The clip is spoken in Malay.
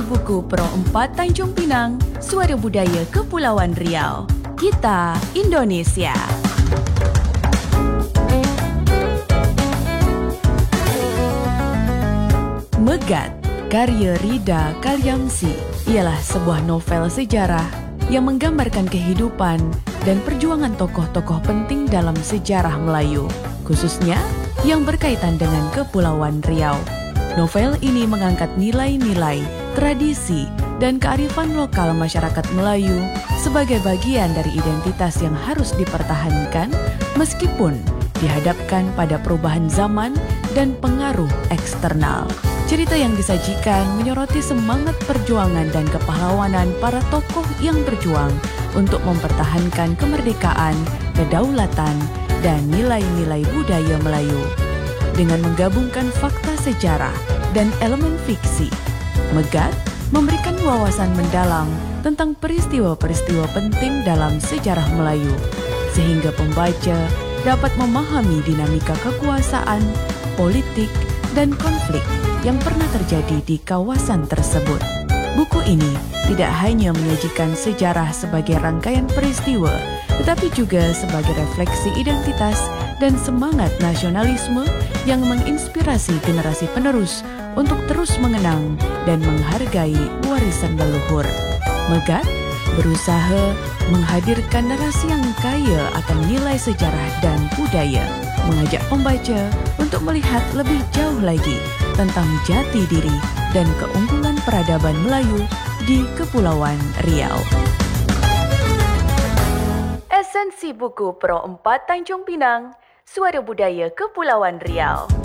Buku Pro 4 Tanjung Pinang, Suara Budaya Kepulauan Riau. Kita Indonesia. Megat, karya Rida Kalyamsi, ialah sebuah novel sejarah yang menggambarkan kehidupan dan perjuangan tokoh-tokoh penting dalam sejarah Melayu, khususnya yang berkaitan dengan Kepulauan Riau. Novel ini mengangkat nilai-nilai, tradisi, dan kearifan lokal masyarakat Melayu sebagai bagian dari identitas yang harus dipertahankan meskipun dihadapkan pada perubahan zaman dan pengaruh eksternal. Cerita yang disajikan menyoroti semangat perjuangan dan kepahlawanan para tokoh yang berjuang untuk mempertahankan kemerdekaan, kedaulatan, dan nilai-nilai budaya Melayu. Dengan menggabungkan fakta sejarah dan elemen fiksi, Megat memberikan wawasan mendalam tentang peristiwa-peristiwa penting dalam sejarah Melayu, sehingga pembaca dapat memahami dinamika kekuasaan, politik, dan konflik yang pernah terjadi di kawasan tersebut. Buku ini tidak hanya menyajikan sejarah sebagai rangkaian peristiwa, tetapi juga sebagai refleksi identitas dan semangat nasionalisme yang menginspirasi generasi penerus untuk terus mengenang dan menghargai warisan leluhur. Megat berusaha menghadirkan narasi yang kaya akan nilai sejarah dan budaya, mengajak pembaca untuk melihat lebih jauh lagi tentang jati diri dan keunggulan peradaban Melayu di Kepulauan Riau. Esensi Buku Pro 4 Tanjung Pinang, Suara Budaya Kepulauan Riau.